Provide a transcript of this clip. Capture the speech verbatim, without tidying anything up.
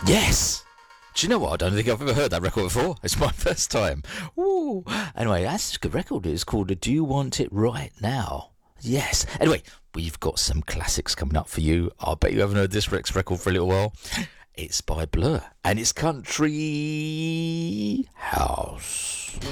Yes. Do you know what? I don't think I've ever heard that record before. It's my first time. Ooh. Anyway, that's a good record. It's called Do You Want It Right Now? Yes. Anyway, we've got some classics coming up for you. I bet you haven't heard this Rex record for a little while. It's by Blur, and it's Country House.